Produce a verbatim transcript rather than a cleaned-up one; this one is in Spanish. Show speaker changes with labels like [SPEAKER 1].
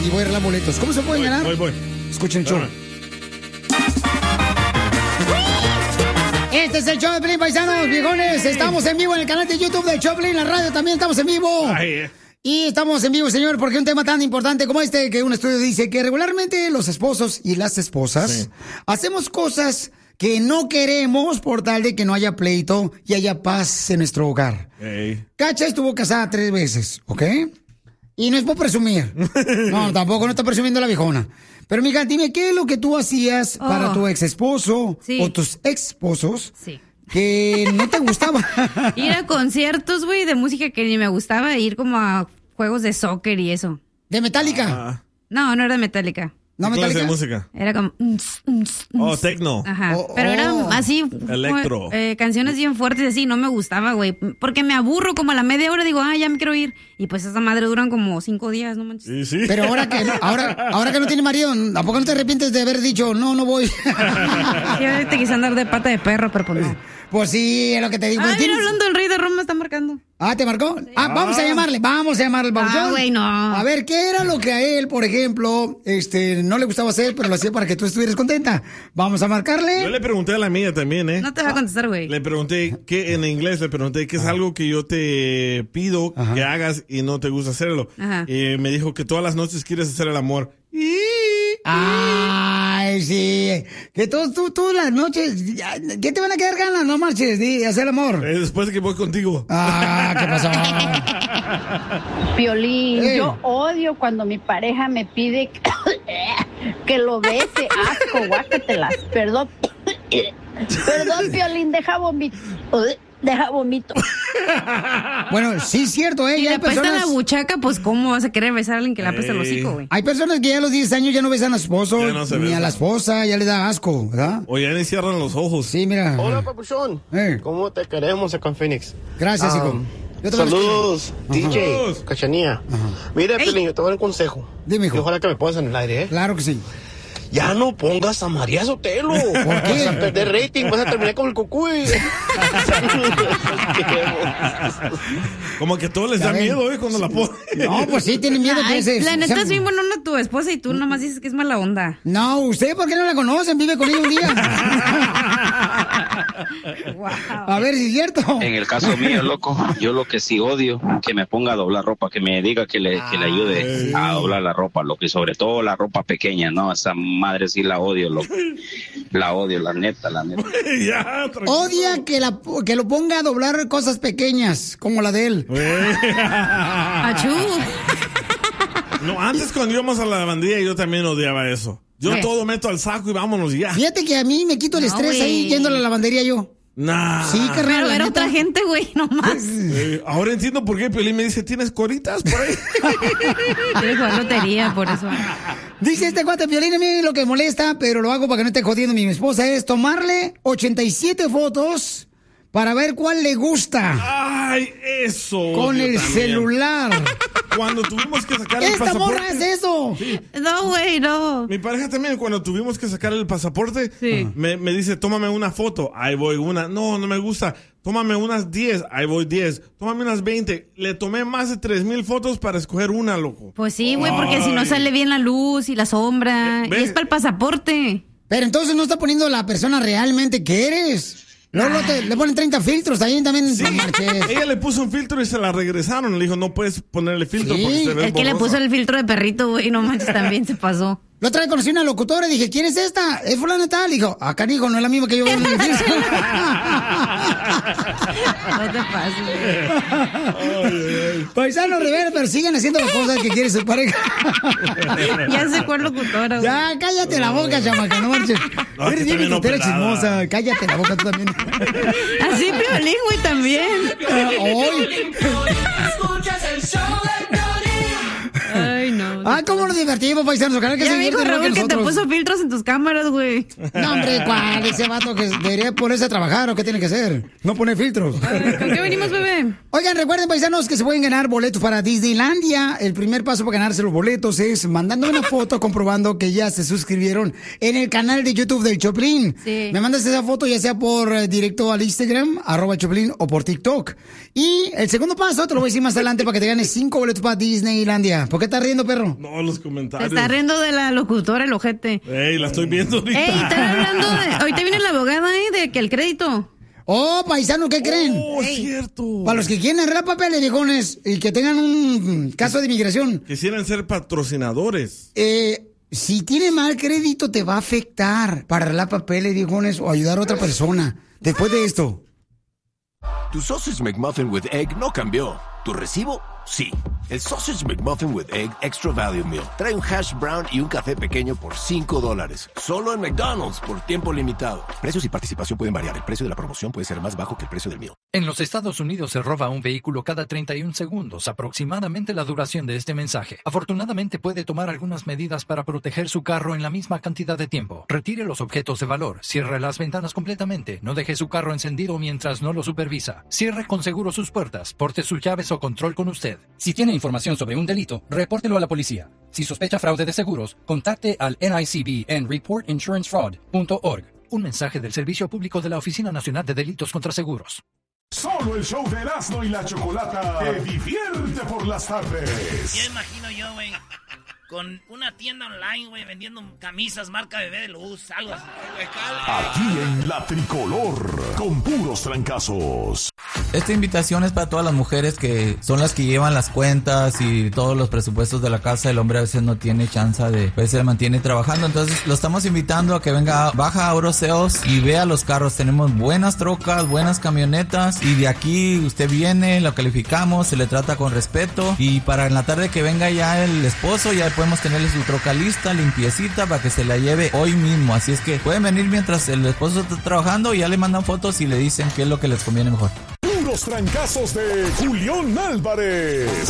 [SPEAKER 1] y voy a regalar boletos. ¿Cómo se pueden
[SPEAKER 2] voy,
[SPEAKER 1] ganar?
[SPEAKER 2] Voy, voy.
[SPEAKER 1] Escuchen el show. Este es el show de Pelín, paisanos, viejones. Estamos en vivo en el canal de YouTube de Choplin, la radio también estamos en vivo.
[SPEAKER 2] Ay, eh.
[SPEAKER 1] Y estamos en vivo, señor, porque un tema tan importante como este, que un estudio dice que regularmente los esposos y las esposas sí. hacemos cosas que no queremos por tal de que no haya pleito y haya paz en nuestro hogar.
[SPEAKER 2] Hey.
[SPEAKER 1] Cacha estuvo casada tres veces, ¿ok? Y no es por presumir. No, tampoco no está presumiendo la viejona. Pero, mija, dime, ¿qué es lo que tú hacías oh. para tu ex esposo sí. o tus ex esposos?
[SPEAKER 3] Sí.
[SPEAKER 1] Que no te gustaba.
[SPEAKER 3] Ir a conciertos, güey, de música que ni me gustaba, ir como a juegos de soccer y eso.
[SPEAKER 1] ¿De Metallica?
[SPEAKER 2] Ah.
[SPEAKER 3] No, no era de Metallica.
[SPEAKER 1] ¿No
[SPEAKER 2] ¿Qué
[SPEAKER 1] Metallica?
[SPEAKER 2] clase de música?
[SPEAKER 3] Era como...
[SPEAKER 2] Oh, techno.
[SPEAKER 3] Ajá,
[SPEAKER 1] oh,
[SPEAKER 3] pero
[SPEAKER 1] oh.
[SPEAKER 3] eran así...
[SPEAKER 2] Electro.
[SPEAKER 3] Eh, canciones bien fuertes así, no me gustaba, güey. Porque me aburro como a la media hora, digo, ah, ya me quiero ir. Y pues esa madre duran como cinco días, no manches.
[SPEAKER 2] Sí, sí.
[SPEAKER 1] Pero ahora que, ahora, ahora que no tiene marido, ¿a poco no te arrepientes de haber dicho, no, no voy?
[SPEAKER 3] Sí, ahorita quise andar de pata de perro, pero pues no.
[SPEAKER 1] Pues sí, es lo que te digo.
[SPEAKER 3] Ah, mira,
[SPEAKER 1] ¿Tienes?
[SPEAKER 3] hablando del rey de Roma, me está marcando.
[SPEAKER 1] Ah, ¿te marcó? Sí. Ah, vamos a llamarle, vamos a llamarle.
[SPEAKER 3] Ah, güey, no.
[SPEAKER 1] A ver, ¿qué era lo que a él, por ejemplo, este, no le gustaba hacer, pero lo hacía para que tú estuvieras contenta? Vamos a marcarle.
[SPEAKER 2] Yo le pregunté a la mía también, ¿eh?
[SPEAKER 3] No te va a contestar, güey.
[SPEAKER 2] Le pregunté, ¿qué en inglés? Le pregunté, ¿qué es algo que yo te pido Ajá. que hagas y no te gusta hacerlo?
[SPEAKER 3] Ajá.
[SPEAKER 2] Y me dijo que todas las noches quieres hacer el amor.
[SPEAKER 1] Ay, sí. Que todas tú, tú las noches, ¿qué te van a quedar ganas? No marches, de hacer el amor.
[SPEAKER 2] Eh, después de que voy contigo.
[SPEAKER 1] Ah, ¿qué pasó?
[SPEAKER 4] Piolín,
[SPEAKER 1] hey.
[SPEAKER 4] yo odio cuando mi pareja me pide que lo bese. Asco, guácatelas. Perdón. Perdón, Piolín, deja vomito. Deja vomito.
[SPEAKER 1] Bueno, sí es cierto, ¿eh?
[SPEAKER 3] Si
[SPEAKER 1] ya
[SPEAKER 3] le
[SPEAKER 1] hay
[SPEAKER 3] apesta
[SPEAKER 1] personas...
[SPEAKER 3] la buchaca, pues ¿cómo vas a querer besar a alguien que le apesta el hocico, güey?
[SPEAKER 1] Hay personas que ya a los diez años ya no besan a su esposo,
[SPEAKER 2] Ya no se
[SPEAKER 1] ni
[SPEAKER 2] besan.
[SPEAKER 1] a la esposa, ya le da asco, ¿verdad?
[SPEAKER 2] O ya ni cierran los ojos.
[SPEAKER 1] Sí, mira.
[SPEAKER 5] Hola, papuchón.
[SPEAKER 1] Eh.
[SPEAKER 5] ¿Cómo te queremos acá en Phoenix?
[SPEAKER 1] Gracias,
[SPEAKER 5] Um,
[SPEAKER 1] hijo. Yo te
[SPEAKER 5] Saludos, D J,
[SPEAKER 2] Saludos.
[SPEAKER 5] Cachanía.
[SPEAKER 1] Ajá.
[SPEAKER 5] Mira,
[SPEAKER 3] Ey.
[SPEAKER 5] Piolín, yo te voy a dar un consejo.
[SPEAKER 1] Dime, hijo.
[SPEAKER 5] Y ojalá que me pongas en el aire, ¿eh?
[SPEAKER 1] Claro que sí.
[SPEAKER 5] Ya no pongas a María Sotelo.
[SPEAKER 1] ¿Por qué?
[SPEAKER 5] Vas a perder rating, vas a terminar con el cucuy.
[SPEAKER 2] Como que todos les
[SPEAKER 1] Ya
[SPEAKER 2] da
[SPEAKER 1] ven.
[SPEAKER 2] miedo, ¿eh? Cuando la ponen.
[SPEAKER 1] No, pues sí, tienen miedo que
[SPEAKER 3] Ay,
[SPEAKER 1] ese...
[SPEAKER 3] la neta
[SPEAKER 1] sea-
[SPEAKER 3] es bien buena tu esposa y tú nomás dices que es mala onda.
[SPEAKER 1] No, ¿usted por qué no la conocen? Vive con ella un día.
[SPEAKER 3] Wow.
[SPEAKER 1] A ver si es cierto.
[SPEAKER 6] En el caso mío, loco, yo lo que sí odio, que me ponga a doblar ropa, que me diga que le, que le ayude a doblar la ropa, loco, y sobre todo la ropa pequeña, ¿no? Esa madre sí la odio, loco. La odio, la neta, la neta.
[SPEAKER 2] Ya, tranquilo.
[SPEAKER 1] Odia que, la, que lo ponga a doblar cosas pequeñas, como la de él.
[SPEAKER 3] Achú.
[SPEAKER 2] No, antes cuando íbamos a la lavandería yo también odiaba eso. Yo
[SPEAKER 3] ¿Qué?
[SPEAKER 2] todo meto al saco y vámonos ya.
[SPEAKER 1] Fíjate que a mí me quito el
[SPEAKER 3] No,
[SPEAKER 1] estrés
[SPEAKER 3] güey.
[SPEAKER 1] ahí yendo a la lavandería yo.
[SPEAKER 2] Nah.
[SPEAKER 1] Sí, carnal.
[SPEAKER 3] Pero
[SPEAKER 1] la
[SPEAKER 3] era
[SPEAKER 1] neta.
[SPEAKER 3] otra gente, güey, nomás.
[SPEAKER 2] Eh, ahora entiendo por qué Piolín me dice, ¿tienes coritas por ahí?
[SPEAKER 3] Quiero jugar lotería, por eso.
[SPEAKER 1] Dice este cuate, Piolín, a mí lo que molesta, pero lo hago para que no esté jodiendo mi esposa, es tomarle ochenta y siete fotos para ver cuál le gusta
[SPEAKER 2] Ay, eso.
[SPEAKER 1] con
[SPEAKER 2] yo
[SPEAKER 1] el
[SPEAKER 2] también.
[SPEAKER 1] celular.
[SPEAKER 2] Cuando tuvimos que sacar el
[SPEAKER 1] ¡Esta
[SPEAKER 2] pasaporte.
[SPEAKER 1] morra es eso!
[SPEAKER 3] No, güey, no.
[SPEAKER 2] Mi pareja también, cuando tuvimos que sacar el pasaporte,
[SPEAKER 3] Sí.
[SPEAKER 2] me, me dice, tómame una foto. Ahí voy una. No, no me gusta. Tómame unas diez. Ahí voy diez. Tómame unas veinte. Le tomé más de tres mil fotos para escoger una, loco.
[SPEAKER 3] Pues sí, güey, porque si no
[SPEAKER 2] Ay.
[SPEAKER 3] sale bien la luz y la sombra.
[SPEAKER 2] Ve-
[SPEAKER 3] Y es para el pasaporte.
[SPEAKER 1] Pero entonces no está poniendo la persona realmente que eres. Luego te- le ponen treinta filtros ahí también.
[SPEAKER 2] Sí.
[SPEAKER 1] no marches.
[SPEAKER 2] Ella le puso un filtro y se la regresaron. Le dijo, no puedes ponerle filtro
[SPEAKER 1] Sí,
[SPEAKER 2] porque se ve
[SPEAKER 3] El que le
[SPEAKER 2] borrosa.
[SPEAKER 3] puso el filtro de perrito, güey, no manches, también se pasó.
[SPEAKER 1] La otra vez conocí una locutora y dije, ¿quién es esta? Es fulana tal. Dijo, acá hijo, no es la misma que yo veo en el filtro.
[SPEAKER 3] No te pases, güey.
[SPEAKER 1] Paisanos, Rivera, pero sigan haciendo las cosas que quiere su pareja.
[SPEAKER 3] Ya sé cuál locutora, güey.
[SPEAKER 1] Ya, cállate la boca, chamaca, no marches.
[SPEAKER 2] No,
[SPEAKER 1] Eres
[SPEAKER 2] que
[SPEAKER 1] bien
[SPEAKER 2] también
[SPEAKER 1] mitontera
[SPEAKER 2] operada.
[SPEAKER 1] chismosa. Cállate la boca tú también.
[SPEAKER 3] Así Piolín, güey, también.
[SPEAKER 1] Ah, hoy.
[SPEAKER 7] Escuchas el show de Piolín.
[SPEAKER 3] Ay, no.
[SPEAKER 1] Ah, ¿cómo nos divertimos, paisanos? Ojalá que
[SPEAKER 3] Ya
[SPEAKER 1] se
[SPEAKER 3] me dijo
[SPEAKER 1] diviertan
[SPEAKER 3] Raúl
[SPEAKER 1] igual
[SPEAKER 3] que te
[SPEAKER 1] nosotros.
[SPEAKER 3] puso filtros en tus cámaras, güey.
[SPEAKER 1] No, hombre, ¿cuál? Ese vato que debería ponerse a trabajar o qué tiene que hacer. No poner filtros.
[SPEAKER 3] ¿Con qué venimos, bebé?
[SPEAKER 1] Oigan, recuerden, paisanos, que se pueden ganar boletos para Disneylandia. El primer paso para ganarse los boletos es mandando una foto comprobando que ya se suscribieron en el canal de YouTube del Choplin.
[SPEAKER 3] Sí.
[SPEAKER 1] Me mandas esa foto ya sea por eh, directo al Instagram, arroba Choplin, o por TikTok. Y el segundo paso, te lo voy a decir más adelante para que te ganes cinco boletos para Disneylandia. ¿Por qué estás riendo, perro?
[SPEAKER 2] No, los
[SPEAKER 3] Se
[SPEAKER 2] comentarios.
[SPEAKER 3] está riendo de la locutora, el ojete.
[SPEAKER 2] Ey, la estoy viendo ahorita.
[SPEAKER 3] Ey, están hablando de... Ahorita viene la abogada, ¿eh? De que el crédito.
[SPEAKER 1] Oh, paisano, ¿qué creen?
[SPEAKER 2] Oh, es cierto.
[SPEAKER 1] Para los que quieren arreglar papeles, viejones, y que tengan un caso de inmigración.
[SPEAKER 2] Quisieran ser patrocinadores.
[SPEAKER 1] Eh, si tiene mal crédito, te va a afectar para arreglar papeles, viejones, o ayudar a otra persona. Después de esto.
[SPEAKER 8] Tu Sausage McMuffin with Egg no cambió. ¿Tu recibo? Sí. El Sausage McMuffin with Egg Extra Value Meal trae un hash brown y un café pequeño por cinco dólares. Solo en McDonald's por tiempo limitado. Precios y participación pueden variar. El precio de la promoción puede ser más bajo que el precio del meal.
[SPEAKER 9] En los Estados Unidos se roba un vehículo cada treinta y un segundos, aproximadamente la duración de este mensaje. Afortunadamente puede tomar algunas medidas para proteger su carro en la misma cantidad de tiempo. Retire los objetos de valor, cierre las ventanas completamente, no deje su carro encendido mientras no lo supervisa. Cierre con seguro sus puertas, porte sus llaves o control con usted.
[SPEAKER 10] Si tiene información sobre un delito, repórtelo a la policía. Si sospecha fraude de seguros, contacte al N I C B en report insurance fraud punto org.
[SPEAKER 9] Un mensaje del Servicio Público de la Oficina Nacional de Delitos contra Seguros.
[SPEAKER 11] Solo el show de Erasmo y la Chocolata te divierte por las tardes.
[SPEAKER 12] Ya imagino yo, güey, con una tienda online, güey, vendiendo camisas marca Bebé de Luz, algo así.
[SPEAKER 11] Aquí en La Tricolor, con puros trancazos.
[SPEAKER 13] Esta invitación es para todas las mujeres que son las que llevan las cuentas y todos los presupuestos de la casa. El hombre a veces no tiene chance de, a veces se mantiene trabajando. Entonces lo estamos invitando a que venga, baja a Oroseos y vea los carros. Tenemos buenas trocas, buenas camionetas y de aquí usted viene, lo calificamos, se le trata con respeto y para en la tarde que venga ya el esposo, ya podemos tenerle su troca lista, limpiecita para que se la lleve hoy mismo. Así es que pueden venir mientras el esposo está trabajando y ya le mandan fotos y le dicen qué es lo que les conviene mejor.
[SPEAKER 11] Puros trancazos de Julián Álvarez.